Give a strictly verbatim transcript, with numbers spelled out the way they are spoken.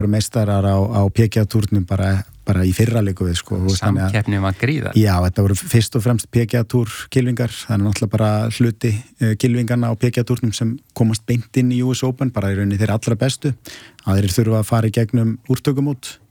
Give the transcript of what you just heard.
meistarar á, á P G A-túrnum bara, bara í fyrra leiku við sko. Samkeppni var gríðar. Já, þetta voru fyrst og fremst P G A-túr kylfingar, þannig náttúrulega bara hluti uh, kylfingarna á P G A-túrnum sem komast beint inn í U S Open, bara í rauninni þeirra allra bestu, aðrir þurfa að fara í gegnum úrtökumót